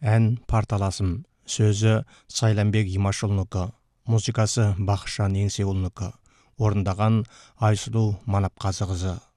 Ән парталасым, сөзі Сайланбек Имашұлынікі, музыкасы Бақытжан Еңсеұлынікі, орындаған Айсұлу Манапқазықызы.